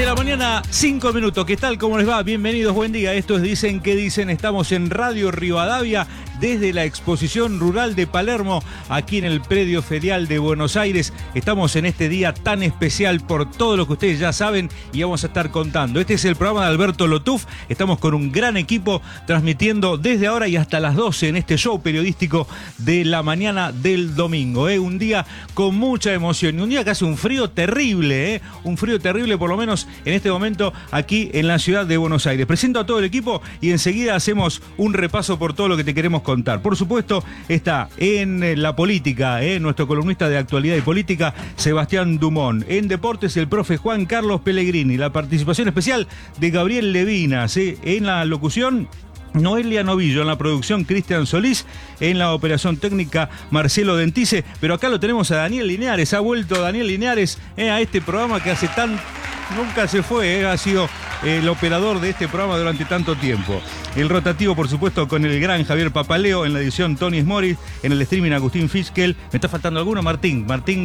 la mañana, 5 minutos. ¿Qué tal? ¿Cómo les va? Bienvenidos, buen día. Esto es Dicen que Dicen. Estamos en Radio Rivadavia desde la Exposición Rural de Palermo, aquí en el Predio Ferial de Buenos Aires. Estamos en este día tan especial por todo lo que ustedes ya saben y vamos a estar contando. Este es el programa de Alberto Lotuf. Estamos con un gran equipo transmitiendo desde ahora y hasta las 12 en este show periodístico de la mañana del domingo. Un día con mucha emoción y un día que hace un frío terrible, un frío terrible por lo menos en este momento aquí en la ciudad de Buenos Aires. Presento a todo el equipo y enseguida hacemos un repaso por todo lo que te queremos contar. Por supuesto, está en la política, nuestro columnista de actualidad y política, Sebastián Dumont. En deportes, el profe Juan Carlos Pellegrini. La participación especial de Gabriel Levinas. En la locución, Noelia Novillo. En la producción, Cristian Solís. En la operación técnica, Marcelo Dentice. Pero acá lo tenemos a Daniel Linares. Ha vuelto Daniel Linares a este programa que hace tan... Nunca se fue, ha sido el operador de este programa durante tanto tiempo. El rotativo, por supuesto, con el gran Javier Papaleo. En la edición, Tony Smoris. En el streaming, Agustín Fiskel. ¿Me está faltando alguno? Martín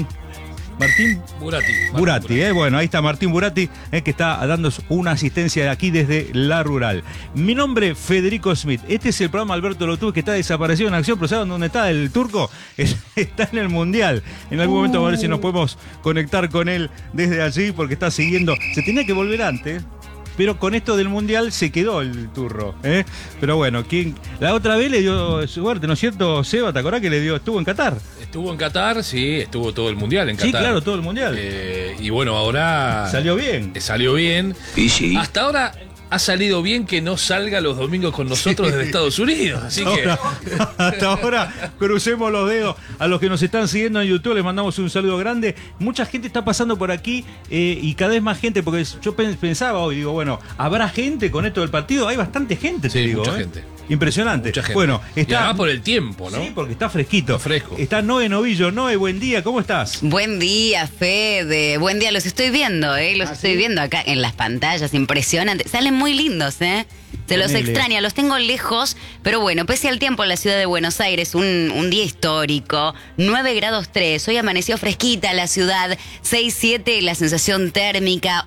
Burati. Bueno, ahí está Martín Burati, que está dando una asistencia de aquí desde La Rural. Mi nombre, Federico Smith. Este es el programa Alberto Lotuf, que está desaparecido en acción, pero ¿saben dónde está el turco? Está en el Mundial. En algún momento vamos a ver si nos podemos conectar con él desde allí, porque está siguiendo. Se tenía que volver antes, pero con esto del Mundial se quedó el turro, Pero bueno, la otra vez le dio suerte, ¿no es cierto, Seba? ¿Te acordás que estuvo en Qatar? Estuvo en Qatar, sí, estuvo todo el Mundial en Qatar. Sí, claro, todo el Mundial. Y bueno, ahora... Salió bien. Salió bien. Y sí. Hasta ahora ha salido bien que no salga los domingos con nosotros desde Estados Unidos. Así que... Hasta ahora, crucemos los dedos. A los que nos están siguiendo en YouTube les mandamos un saludo grande. Mucha gente está pasando por aquí y cada vez más gente, porque yo pensaba hoy, digo, bueno, ¿habrá gente con esto del partido? Hay bastante gente, te digo. Mucha gente. Impresionante. Mucha gente. Bueno, está... Y además por el tiempo, ¿no? Sí, porque está fresquito. Está fresco. Está Noé Novillo. Noé, buen día, ¿cómo estás? Buen día, Fede. Buen día, los estoy viendo, Los estoy viendo acá en las pantallas, impresionante. Salen muy lindos, Se los extraña, los tengo lejos, pero bueno, pese al tiempo en la ciudad de Buenos Aires, un día histórico, 9 grados 3, hoy amaneció fresquita la ciudad, 6,7 la sensación térmica,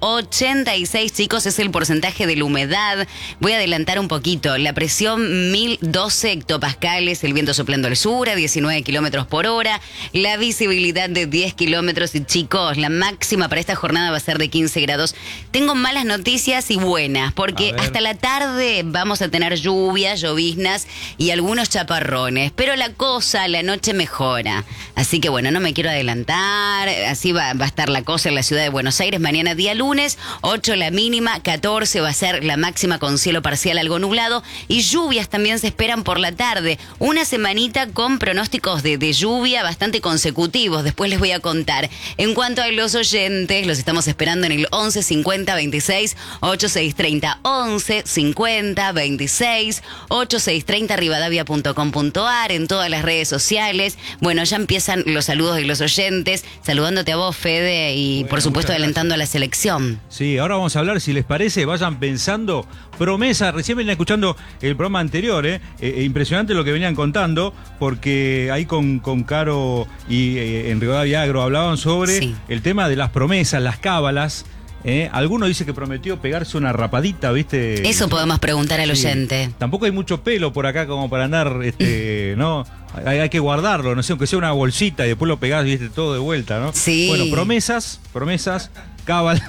86, chicos, es el porcentaje de la humedad. Voy a adelantar un poquito, la presión 1012 hectopascales, el viento soplando al sur a 19 kilómetros por hora, la visibilidad de 10 kilómetros y chicos, la máxima para esta jornada va a ser de 15 grados. Tengo malas noticias y buenas, porque hasta la tarde vamos a tener lluvias, lloviznas y algunos chaparrones, pero la noche mejora. Así que bueno, no me quiero adelantar, así va a estar la cosa en la ciudad de Buenos Aires. Mañana día lunes, 8 la mínima, 14 va a ser la máxima con cielo parcial algo nublado y lluvias también se esperan por la tarde. Una semanita con pronósticos de lluvia bastante consecutivos, después les voy a contar. En cuanto a los oyentes, los estamos esperando en el 11 50 26 8630, 11 50 26 8630, rivadavia.com.ar, en todas las redes sociales. Bueno, ya empiezan los saludos de los oyentes, saludándote a vos, Fede, y por supuesto alentando a la selección. Sí, ahora vamos a hablar, si les parece, vayan pensando promesas. Recién venían escuchando el programa anterior, impresionante lo que venían contando, porque ahí con Caro y en Rivadavia Agro hablaban sobre el tema de las promesas, las cábalas. Alguno dice que prometió pegarse una rapadita, ¿viste? Eso podemos preguntar al oyente. Tampoco hay mucho pelo por acá como para andar, ¿no? Hay que guardarlo, no sé, aunque sea una bolsita y después lo pegás, ¿viste? Todo de vuelta, ¿no? Sí. Bueno, promesas, cábalas.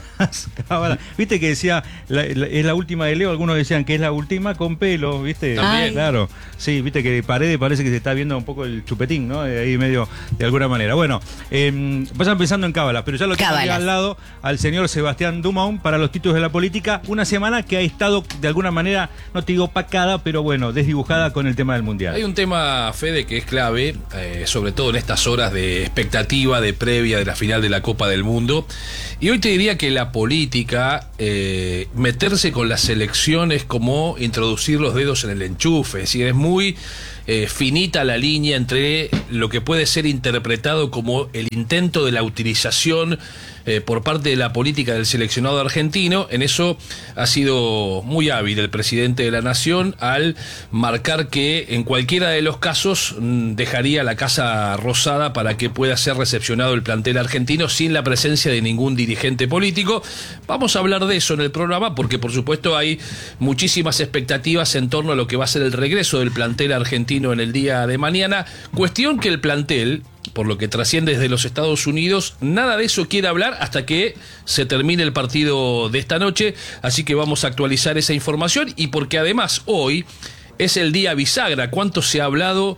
Viste que decía, es la última de Leo, algunos decían que es la última con pelo, ¿viste? También. Claro. Sí, viste que Paredes parece que se está viendo un poco el chupetín, ¿no? Ahí medio, de alguna manera. Bueno, vayan pensando en cábalas, pero ya lo tengo aquí al lado al señor Sebastián Dumont para los títulos de la política. Una semana que ha estado, de alguna manera, no te digo opacada, pero bueno, desdibujada con el tema del Mundial. Hay un tema, Fede, que es clave, sobre todo en estas horas de expectativa, de previa de la final de la Copa del Mundo. Y hoy te diría que la política, meterse con las elecciones como introducir los dedos en el enchufe, es decir, es muy finita la línea entre lo que puede ser interpretado como el intento de la utilización por parte de la política del seleccionado argentino. En eso ha sido muy hábil el presidente de la Nación al marcar que en cualquiera de los casos dejaría la Casa Rosada para que pueda ser recepcionado el plantel argentino sin la presencia de ningún dirigente político. Vamos a hablar de eso en el programa porque por supuesto hay muchísimas expectativas en torno a lo que va a ser el regreso del plantel argentino en el día de mañana. Cuestión que el plantel, por lo que trasciende desde los Estados Unidos, nada de eso quiere hablar hasta que se termine el partido de esta noche, así que vamos a actualizar esa información y porque además hoy es el día bisagra. ¿Cuánto se ha hablado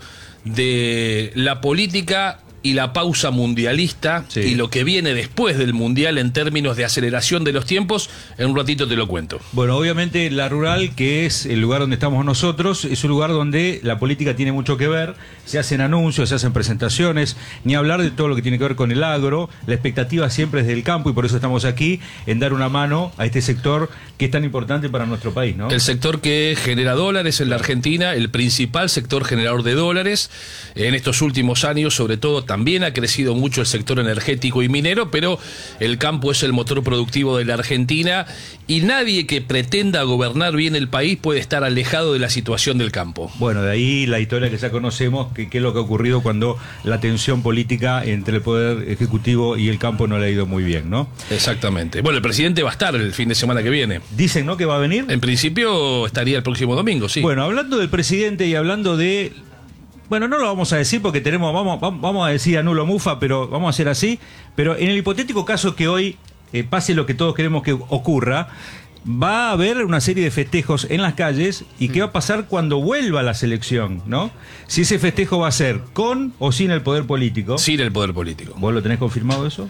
de la política y la pausa mundialista y lo que viene después del mundial en términos de aceleración de los tiempos? En un ratito te lo cuento. Bueno, obviamente la rural, que es el lugar donde estamos nosotros, es un lugar donde la política tiene mucho que ver, se hacen anuncios, se hacen presentaciones, ni hablar de todo lo que tiene que ver con el agro. La expectativa siempre es del campo y por eso estamos aquí, en dar una mano a este sector que es tan importante para nuestro país, ¿no? El sector que genera dólares en la Argentina, el principal sector generador de dólares. En estos últimos años, sobre todo, también ha crecido mucho el sector energético y minero, pero el campo es el motor productivo de la Argentina y nadie que pretenda gobernar bien el país puede estar alejado de la situación del campo. Bueno, de ahí la historia que ya conocemos, que es lo que ha ocurrido cuando la tensión política entre el Poder Ejecutivo y el campo no le ha ido muy bien, ¿no? Exactamente. Bueno, el presidente va a estar el fin de semana que viene. Dicen, ¿no?, que va a venir. En principio estaría el próximo domingo, sí. Bueno, hablando del presidente y hablando de... Bueno, no lo vamos a decir porque vamos a decir anulo mufa, pero vamos a hacer así. Pero en el hipotético caso que hoy pase lo que todos queremos que ocurra, va a haber una serie de festejos en las calles. ¿Y qué va a pasar cuando vuelva la selección, no? Si ese festejo va a ser con o sin el poder político. Sin el poder político. ¿Vos lo tenés confirmado eso?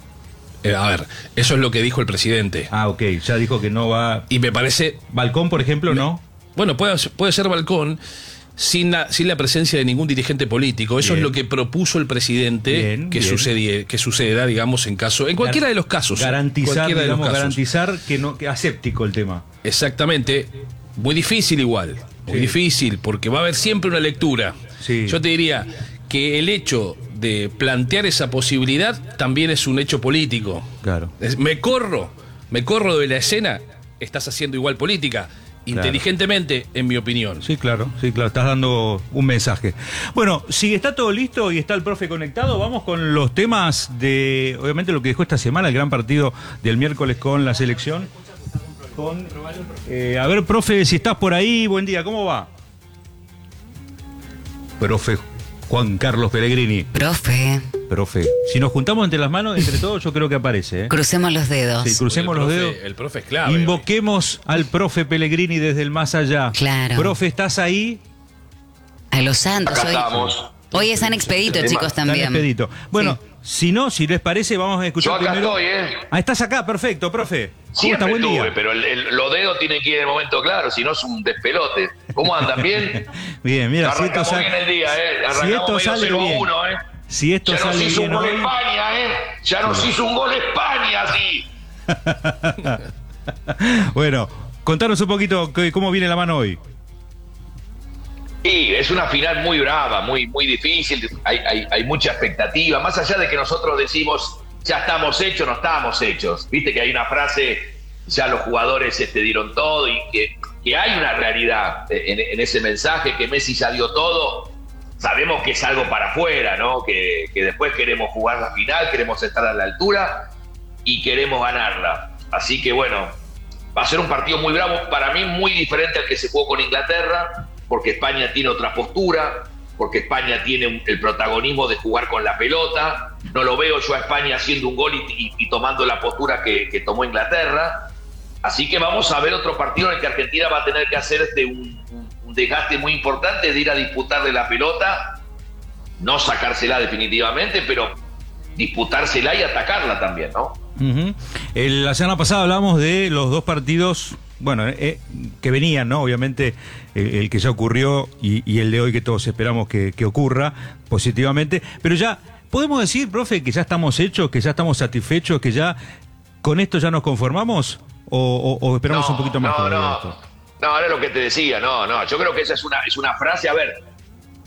A ver, eso es lo que dijo el presidente. Ah, ok, ya dijo que no va... Y me parece... Balcón, por ejemplo, ¿no? Bueno, puede ser balcón... Sin la presencia de ningún dirigente político. Eso es lo que propuso el presidente que suceda, digamos, en cualquiera de los casos. Garantizar que aséptico el tema. Exactamente. Muy difícil igual. Muy difícil, porque va a haber siempre una lectura. Sí. Yo te diría que el hecho de plantear esa posibilidad también es un hecho político. Claro. Me corro de la escena, estás haciendo igual política. Inteligentemente, en mi opinión. Sí, claro, estás dando un mensaje. Bueno, si está todo listo y está el profe conectado, vamos con los temas de, obviamente, lo que dejó esta semana, el gran partido del miércoles con la selección. A ver, profe, si estás por ahí, buen día, ¿cómo va? Profe Juan Carlos Pellegrini. Profe, si nos juntamos entre las manos, entre todos, yo creo que aparece, ¿eh? Crucemos los dedos. Sí, crucemos los dedos. El profe es clave. Invoquemos al profe Pellegrini desde el más allá. Claro. Profe, ¿estás ahí? A los santos. Acá estamos. Hoy es San Expedito, chicos, también. San Expedito. Bueno, si les parece, vamos a escuchar yo acá primero. Estoy, ¿eh? Ah, estás acá, perfecto, profe. Siempre buen día. estuve, pero los dedos tienen que ir en el momento claro, si no es un despelote. ¿Cómo andan? ¿Bien? Bien, mira, arrancamos bien el día, ¿eh? Arrancamos si esto sale bien. 0-1, ¿eh? Si esto ya sale nos hizo bien un gol hoy... España, ¿eh? Ya nos hizo un gol España, sí. Bueno, contanos un poquito cómo viene la mano hoy. Sí, es una final muy brava, muy difícil, hay mucha expectativa, más allá de que nosotros decimos, ya estamos hechos, no estamos hechos. Viste que hay una frase, ya los jugadores dieron todo y que hay una realidad en ese mensaje, que Messi ya dio todo. Sabemos que es algo para afuera, ¿no? Que después queremos jugar la final, queremos estar a la altura y queremos ganarla. Así que bueno, va a ser un partido muy bravo, para mí muy diferente al que se jugó con Inglaterra, porque España tiene otra postura, porque España tiene el protagonismo de jugar con la pelota. No lo veo yo a España haciendo un gol y tomando la postura que tomó Inglaterra. Así que vamos a ver otro partido en el que Argentina va a tener que hacer un desgaste muy importante de ir a disputarle la pelota, no sacársela definitivamente, pero disputársela y atacarla también, ¿no? La semana pasada hablamos de los dos partidos, bueno, que venían, ¿no? Obviamente el que ya ocurrió y el de hoy que todos esperamos que ocurra positivamente, pero ya podemos decir, profe, que ya estamos hechos, que ya estamos satisfechos, que ya con esto ya nos conformamos o esperamos un poquito más. No, era lo que te decía, yo creo que esa es una frase, a ver,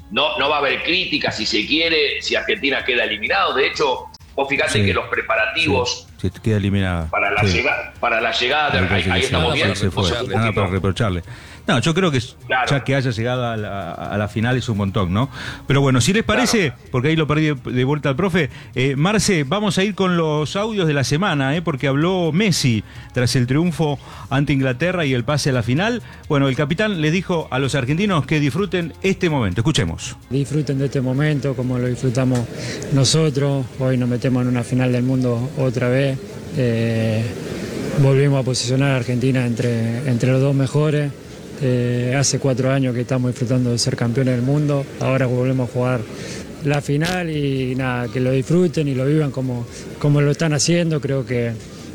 no va a haber críticas, si se quiere, si Argentina queda eliminado. De hecho, vos fijate que los preparativos queda eliminada. para la llegada de ahí estamos bien. Nada para reprocharle. No, yo creo que ya que haya llegado a la final es un montón, ¿no? Pero bueno, si les parece, porque ahí lo perdí de vuelta al profe, Marce, vamos a ir con los audios de la semana, porque habló Messi tras el triunfo ante Inglaterra y el pase a la final. Bueno, el capitán les dijo a los argentinos que disfruten este momento. Escuchemos. Disfruten de este momento como lo disfrutamos nosotros. Hoy nos metemos en una final del mundo otra vez. Volvimos a posicionar a Argentina entre los dos mejores. Hace 4 años que estamos disfrutando de ser campeones del mundo. Ahora volvemos a jugar la final y nada, que lo disfruten y lo vivan como lo están haciendo. Creo que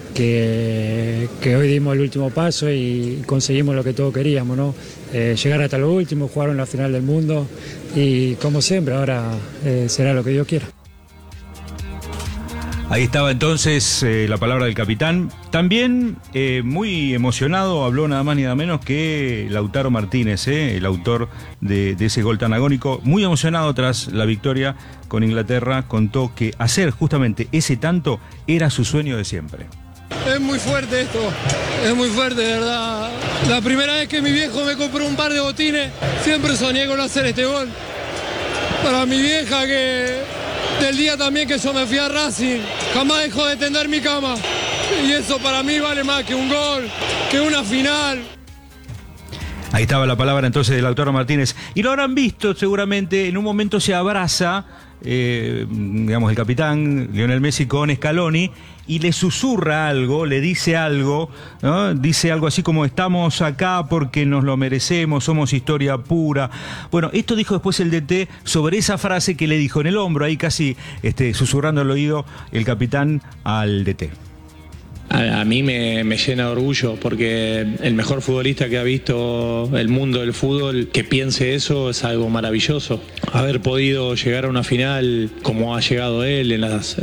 hoy dimos el último paso y conseguimos lo que todos queríamos, ¿no? Llegar hasta lo último, jugar en la final del mundo y como siempre, ahora será lo que Dios quiera. Ahí estaba entonces la palabra del capitán. También muy emocionado habló nada más ni nada menos que Lautaro Martínez, el autor de ese gol tan agónico. Muy emocionado tras la victoria con Inglaterra, contó que hacer justamente ese tanto era su sueño de siempre. Es muy fuerte esto, es muy fuerte, de verdad. La primera vez que mi viejo me compró un par de botines, siempre soñé con hacer este gol. Para mi vieja que... Del día también que yo me fui a Racing, jamás dejó de tender mi cama. Y eso para mí vale más que un gol, que una final. Ahí estaba la palabra entonces de Lautaro Martínez. Y lo habrán visto seguramente, en un momento se abraza, digamos, el capitán Lionel Messi con Scaloni y le susurra algo, le dice algo, ¿no? Dice algo así como: estamos acá porque nos lo merecemos, somos historia pura. Bueno, esto dijo después el DT sobre esa frase que le dijo en el hombro, ahí casi susurrando al oído el capitán al DT. A mí me llena de orgullo porque el mejor futbolista que ha visto el mundo del fútbol, que piense eso, es algo maravilloso. Haber podido llegar a una final como ha llegado él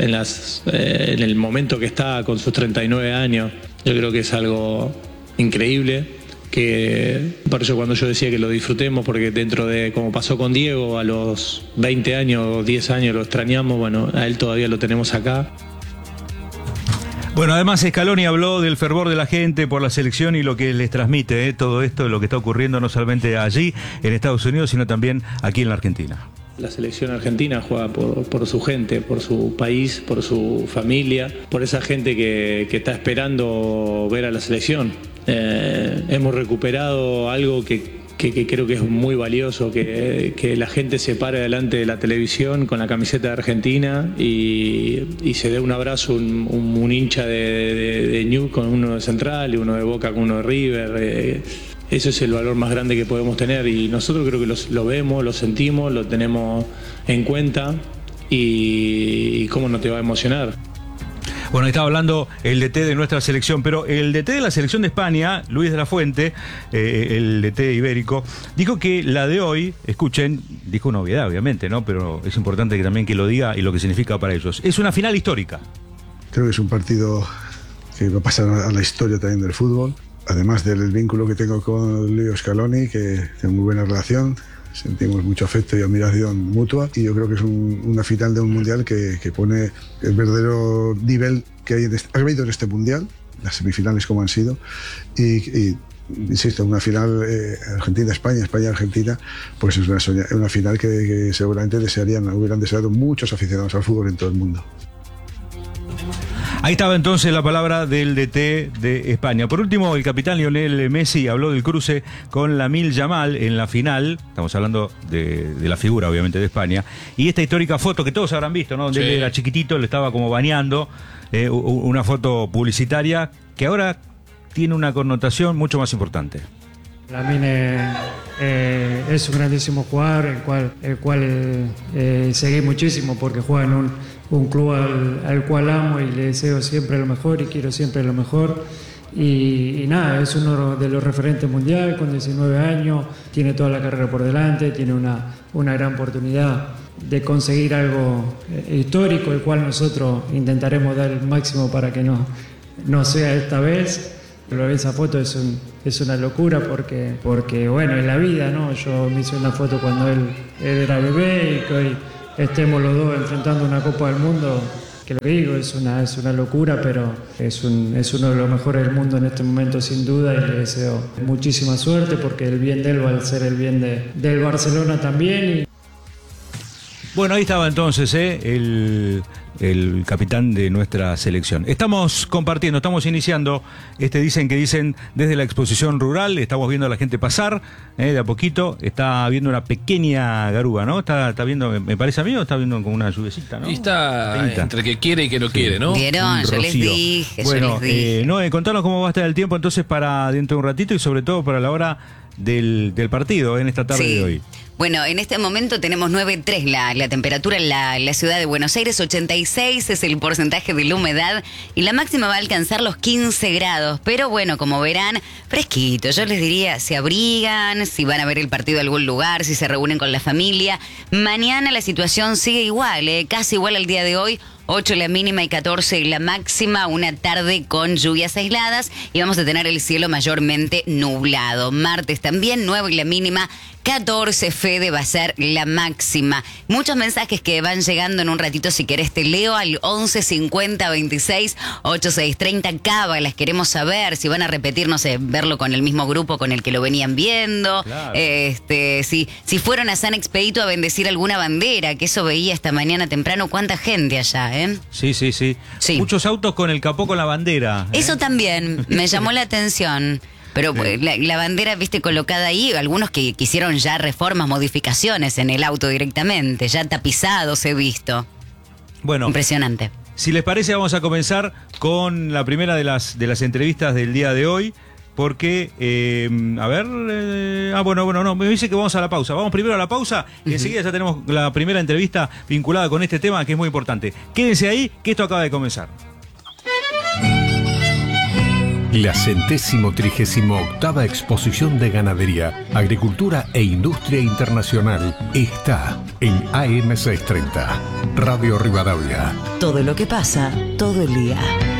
en el momento que está con sus 39 años, yo creo que es algo increíble. Que por eso cuando yo decía que lo disfrutemos, porque dentro de como pasó con Diego, a los 20 años o 10 años lo extrañamos, bueno, a él todavía lo tenemos acá. Bueno, además Scaloni habló del fervor de la gente por la selección y lo que les transmite todo esto, lo que está ocurriendo no solamente allí en Estados Unidos, sino también aquí en la Argentina. La selección argentina juega por su gente, por su país, por su familia, por esa gente que está esperando ver a la selección. Hemos recuperado algo que creo que es muy valioso, que la gente se pare delante de la televisión con la camiseta de Argentina y se dé un abrazo, un hincha de Newell's con uno de Central y uno de Boca con uno de River. Eso es el valor más grande que podemos tener y nosotros creo que lo vemos, lo sentimos, lo tenemos en cuenta y cómo no te va a emocionar. Bueno, estaba hablando el DT de nuestra selección, pero el DT de la selección de España, Luis de la Fuente, el DT ibérico, dijo que la de hoy, escuchen, dijo una obviedad obviamente, ¿no? Pero es importante que también que lo diga y lo que significa para ellos. Es una final histórica. Creo que es un partido que va a pasar a la historia también del fútbol, además del vínculo que tengo con Leo Scaloni, que tengo muy buena relación. Sentimos mucho afecto y admiración mutua y yo creo que es una final de un mundial que pone el verdadero nivel que ha habido en este mundial, las semifinales como han sido y insisto, una final Argentina-España, España-Argentina, pues es una final que seguramente hubieran deseado muchos aficionados al fútbol en todo el mundo. Ahí estaba entonces la palabra del DT de España. Por último, el capitán Lionel Messi habló del cruce con Lamine Yamal en la final. Estamos hablando de la figura, obviamente, de España. Y esta histórica foto que todos habrán visto, ¿no? Donde él era chiquitito, le estaba como bañando. Una foto publicitaria que ahora tiene una connotación mucho más importante. Lamine es un grandísimo jugador, el cual seguí muchísimo porque juega en un club al cual amo y le deseo siempre lo mejor y quiero siempre lo mejor. Y nada, es uno de los referentes mundial con 19 años, tiene toda la carrera por delante, tiene una gran oportunidad de conseguir algo histórico, el cual nosotros intentaremos dar el máximo para que no sea esta vez. Esa foto es una locura porque bueno, es la vida, ¿no? Yo me hice una foto cuando él era bebé y que hoy estemos los dos enfrentando una Copa del Mundo, que lo que digo es una locura, pero es uno de los mejores del mundo en este momento sin duda, y le deseo muchísima suerte porque el bien de él va a ser el bien del Barcelona también. Bueno, ahí estaba entonces el capitán de nuestra selección. Estamos compartiendo, estamos iniciando Dicen que dicen desde la exposición rural. Estamos viendo a la gente pasar de a poquito. Está viendo una pequeña garúa, ¿no? Está viendo, me parece a mí, o está viendo como una lluviecita, ¿no? Y está entre que quiere y que no quiere, ¿no? Vieron, yo les dije, bueno, Noé, contanos cómo va a estar el tiempo entonces para dentro de un ratito y sobre todo para la hora del partido en esta tarde de hoy. Bueno, en este momento tenemos 9.3 la temperatura en la ciudad de Buenos Aires, 86 es el porcentaje de la humedad y la máxima va a alcanzar los 15 grados. Pero bueno, como verán, fresquito. Yo les diría, se abrigan, si van a ver el partido en algún lugar, si se reúnen con la familia. Mañana la situación sigue igual, casi igual al día de hoy. 8 la mínima y 14 la máxima, una tarde con lluvias aisladas y vamos a tener el cielo mayormente nublado. Martes también 9 la mínima, 14 Fede va a ser la máxima. Muchos mensajes que van llegando en un ratito, si querés te leo al 11 50 26 86 30. Cábalas, queremos saber si van a repetir, no sé, verlo con el mismo grupo con el que lo venían viendo. Claro. Si fueron a San Expedito a bendecir alguna bandera, que eso veía esta mañana temprano, cuánta gente allá, Sí. Muchos autos con el capó con la bandera. Eso también me llamó la atención. Pero la bandera, viste, colocada ahí, algunos que quisieron ya reformas, modificaciones en el auto directamente, ya tapizados he visto. Bueno. Impresionante. Si les parece, vamos a comenzar con la primera de las entrevistas del día de hoy. Porque, no, me dice que vamos a la pausa. Vamos primero a la pausa y enseguida ya tenemos la primera entrevista vinculada con este tema que es muy importante. Quédense ahí, que esto acaba de comenzar. La 138ª Exposición de Ganadería, Agricultura e Industria Internacional está en AM630, Radio Rivadavia. Todo lo que pasa, todo el día.